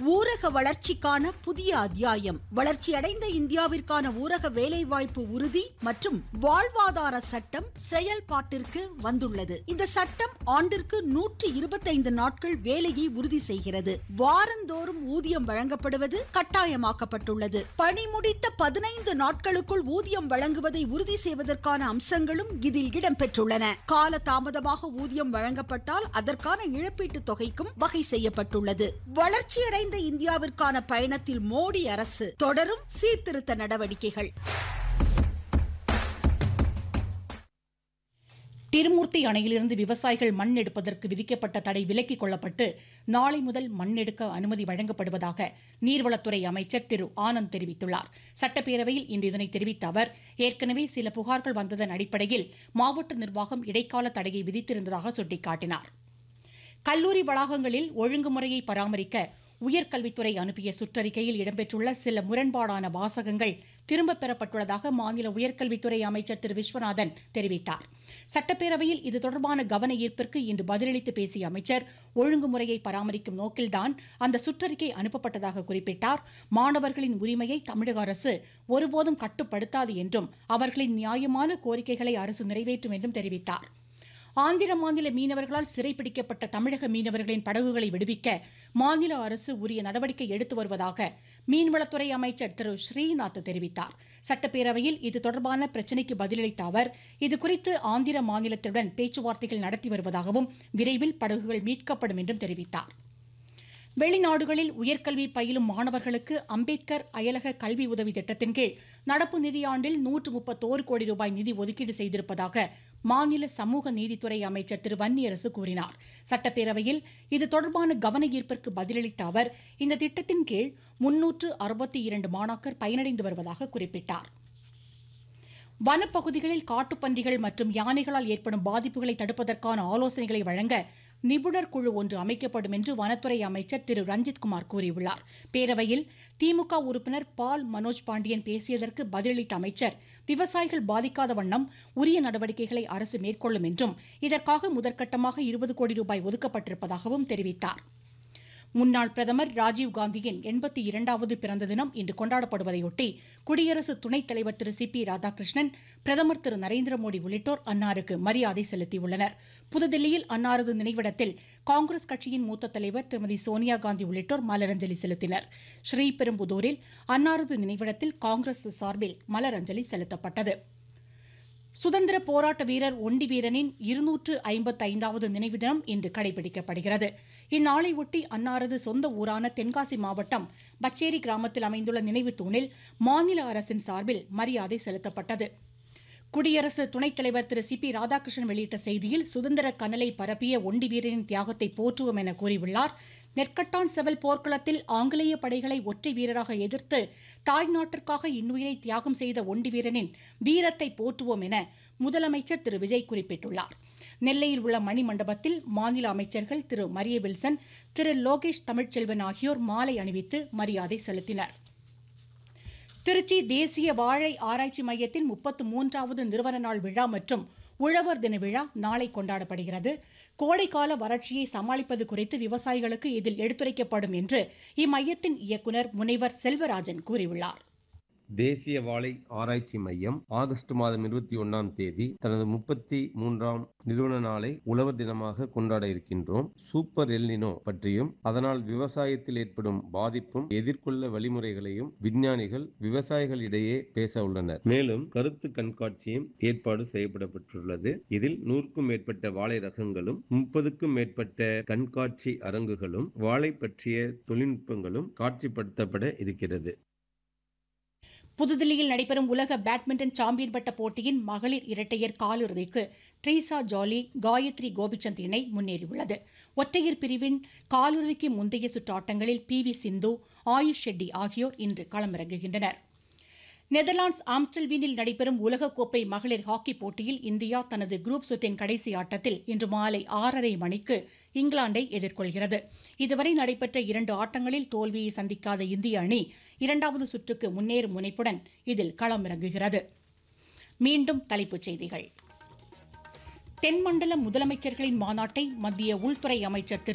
ஊரக வளர்ச்சிக்கான புதிய அத்தியாயம். வளர்ச்சியடைந்த இந்தியாவிற்கான ஊரக வேலைவாய்ப்பு உறுதி மற்றும் வாழ்வாதார சட்டம் செயல்பாட்டிற்கு வந்துள்ளது. இந்த சட்டம் ஆண்டிற்கு 125 நாட்கள் வேலையை உறுதி செய்கிறது. வாரந்தோறும் ஊதியம் வழங்கப்படுவது கட்டாயமாக்கப்பட்டுள்ளது. பணி முடித்த 15 நாட்களுக்குள் ஊதியம் வழங்குவதை உறுதி செய்வதற்கான அம்சங்களும் இதில் இடம்பெற்றுள்ளன. கால தாமதமாக ஊதியம் வழங்கப்பட்டால் அதற்கான இழப்பீட்டுத் தொகைக்கும் வகை செய்யப்பட்டுள்ளது. வளர்ச்சியடைந்த இந்தியாவிற்கான பயணத்தில் மோடி அரசு தொடரும் சீர்திருத்த நடவடிக்கைகள். திருமூர்த்தி அணையிலிருந்து விவசாயிகள் மண் எடுப்பதற்கு விதிக்கப்பட்ட தடை விலக்கிக் கொள்ளப்பட்டு நாளை முதல் மண் எடுக்க அனுமதி வழங்கப்படுவதாக நீர்வளத்துறை அமைச்சர் திரு ஆனந்த் தெரிவித்துள்ளார். சட்டப்பேரவையில் இன்று இதனை தெரிவித்த அவர், ஏற்கனவே சில புகார்கள் வந்ததன் அடிப்படையில் மாவட்ட நிர்வாகம் இடைக்கால தடையை விதித்திருந்ததாக சுட்டிக்காட்டினார். கல்லூரி வளாகங்களில் ஒழுங்குமுறையை பராமரிக்க உயர்கல்வித்துறை அனுப்பிய சுற்றறிக்கையில் இடம்பெற்றுள்ள சில முரண்பாடான வாசகங்கள் திரும்பப் பெறப்பட்டுள்ளதாக மாநில உயர்கல்வித்துறை அமைச்சர் திரு விஸ்வநாதன் தெரிவித்தார். சட்டப்பேரவையில் இது தொடர்பான கவன ஈர்ப்பிற்கு இன்று பதிலளித்து பேசிய அமைச்சர், ஒழுங்குமுறையை பராமரிக்கும் நோக்கில்தான் அந்த சுற்றறிக்கை அனுப்பப்பட்டதாக குறிப்பிட்டார். மாணவர்களின் உரிமையை தமிழக அரசு ஒருபோதும் கட்டுப்படுத்தாது என்றும் அவர்களின் நியாயமான கோரிக்கைகளை அரசு நிறைவேற்றும் என்றும் தெரிவித்தார். ஆந்திர மாநில மீனவர்களால் சிறைப்பிடிக்கப்பட்ட தமிழக மீனவர்களின் படகுகளை விடுவிக்க மாநில அரசு உரிய நடவடிக்கை எடுத்து வருவதாக மீன்வளத்துறை அமைச்சர் திரு ஸ்ரீநாத் தெரிவித்தார். சட்டப்பேரவையில் இது தொடர்பான பிரச்சினைக்கு பதிலளித்த அவர், இதுகுறித்து ஆந்திர மாநிலத்துடன் பேச்சுவார்த்தைகள் நடத்தி வருவதாகவும் விரைவில் படகுகள் மீட்கப்படும் என்றும் தெரிவித்தார். வெளிநாடுகளில் உயர்கல்வி பயிலும் மாணவர்களுக்கு அம்பேத்கர் அயலக கல்வி உதவி திட்டத்தின் கீழ் நடப்பு நிதியாண்டில் 131 கோடி ரூபாய் நிதி ஒதுக்கீடு செய்திருப்பதாக மாநில சமூக நீதித்துறை அமைச்சர் திரு வன்னியரசு கூறினார். சட்டப்பேரவையில் இது தொடர்பான கவன ஈர்ப்பிற்கு பதிலளித்த அவர், இந்த திட்டத்தின் கீழ் 362 மாணாக்கர் பயனடைந்து வருவதாக குறிப்பிட்டார். வனப்பகுதிகளில் காட்டுப்பன்றிகள் மற்றும் யானைகளால் ஏற்படும் பாதிப்புகளை தடுப்பதற்கான ஆலோசனைகளை வழங்க நிபுணர் குழு ஒன்று அமைக்கப்படும் என்று வனத்துறை அமைச்சர் திரு ரஞ்சித்குமார் கூறியுள்ளார். பேரவையில் திமுக உறுப்பினர் பால் மனோஜ் பாண்டியன் பேசியதற்கு பதிலளித்த அமைச்சர், விவசாயிகள் பாதிக்காத வண்ணம் உரிய நடவடிக்கைகளை அரசு மேற்கொள்ளும் என்றும் இதற்காக முதற்கட்டமாக 20 கோடி ரூபாய் ஒதுக்கப்பட்டிருப்பதாகவும் தெரிவித்தார். முன்னாள் பிரதமர் ராஜீவ்காந்தியின் 82வது பிறந்த தினம் இன்று கொண்டாடப்படுவதையொட்டி குடியரசு துணைத் தலைவர் திரு சி பி ராதாகிருஷ்ணன், பிரதமர் திரு நரேந்திர மோடி உள்ளிட்டோர் அன்னாருக்கு மரியாதை செலுத்தியுள்ளனர். புதுதில்லியில் அன்னாரது நினைவிடத்தில் காங்கிரஸ் கட்சியின் மூத்த தலைவர் திருமதி சோனியா காந்தி உள்ளிட்டோர் மலரஞ்சலி செலுத்தினர். ஸ்ரீபெரும்புதூரில் அன்னாரது நினைவிடத்தில் காங்கிரஸ் சார்பில் மலரஞ்சலி செலுத்தப்பட்டது. சுதந்திர போராட்ட வீரர் ஒண்டி வீரனின் 255வது நினைவு தினம் இன்று கடைபிடிக்கப்படுகிறது. இந்நாளை ஒட்டி அன்னாரது சொந்த ஊரான தென்காசி மாவட்டம் பச்சேரி கிராமத்தில் அமைந்துள்ள நினைவு தூணில் மாநில அரசின் சார்பில் மரியாதை செலுத்தப்பட்டது. குடியரசு துணைத் தலைவர் திரு சி பி ராதாகிருஷ்ணன் வெளியிட்ட செய்தியில், சுதந்திர கனலை பரப்பிய ஒண்டி வீரனின் தியாகத்தை போற்றுவோம் என கூறியுள்ளார். நெற்கட்டான் செவல் போர்க்களத்தில் ஆங்கிலேய படைகளை ஒற்றை வீரராக எதிர்த்து தாய் நாட்டிற்காக இன்னுயிரை தியாகம் செய்த ஒண்டி வீரனின் வீரத்தை போற்றுவோம் என முதலமைச்சர் திரு விஜய் குறிப்பிட்டுள்ளார். நெல்லையில் உள்ள மணிமண்டபத்தில் மாநில அமைச்சர்கள் திரு மரிய வில்சன், திரு லோகேஷ் தமிழ்ச்செல்வன் ஆகியோர் மாலை அணிவித்து மரியாதை செலுத்தினர். திருச்சி தேசிய வாழை ஆராய்ச்சி மையத்தின் 33வது நிறுவன நாள் விழா மற்றும் உழவர் தின விழா நாளை கொண்டாடப்படுகிறது. கோடைக்கால வறட்சியை சமாளிப்பது குறித்து விவசாயிகளுக்கு இதில் எடுத்துரைக்கப்படும் என்று இம்மையத்தின் இயக்குநர் முனைவர் செல்வராஜன் கூறியுள்ளார். தேசிய வாழை ஆராய்ச்சி மையம் ஆகஸ்ட் மாதம் 21ஆம் தேதி தனது 33ஆம் நிறுவன நாளை உழவர் தினமாக கொண்டாட இருக்கின்றோம். சூப்பர் எல்னினோ பற்றியும் அதனால் விவசாயத்தில் ஏற்படும் பாதிப்பும் எதிர்கொள்ள வழிமுறைகளையும் விஞ்ஞானிகள் விவசாயிகளிடையே பேச உள்ளனர். மேலும் கருத்து கண்காட்சியும் ஏற்பாடு செய்யப்பட்டுள்ளது. இதில் 100க்கும் மேற்பட்ட வாழை ரகங்களும் 30க்கும் மேற்பட்ட கண்காட்சி அரங்குகளும் வாழை பற்றிய தொழில்நுட்பங்களும் காட்சிப்படுத்தப்பட இருக்கிறது. புதுதில்லியில் நடைபெறும் உலக பேட்மிண்டன் சாம்பியன் பட்ட போட்டியின் மகளிர் இரட்டையர் காலிறுதிக்கு ட்ரீசா ஜாலி, காயத்ரி கோபிச்சந்த் இணை முன்னேறியுள்ளது. ஒற்றையர் பிரிவின் காலிறுதிக்கு முந்தைய சுற்று ஆட்டங்களில் பி.வி. சிந்து, ஆயுஷ் ஷெட்டி ஆகியோர் இன்று களமிறங்குகின்றனர். நெதர்லாந்து ஆம்ஸ்டல்வீனில் நடைபெறும் உலகக்கோப்பை மகளிர் ஹாக்கி போட்டியில் இந்தியா தனது குரூப் சுற்றின் கடைசி ஆட்டத்தில் இன்று மாலை 6:30 மணிக்கு இங்கிலாந்தை எதிர்கொள்கிறது. இதுவரை நடைபெற்ற 2 ஆட்டங்களில் தோல்வியை சந்திக்காத இந்திய அணி 2வது சுற்றுக்கு முன்னேறும் முனைப்புடன் இதில் களமிறங்குகிறது. மீண்டும் தலைப்புச் செய்திகள். தென்மண்டல முதலமைச்சர்களின் மாநாட்டை மத்திய உள்துறை அமைச்சர் திரு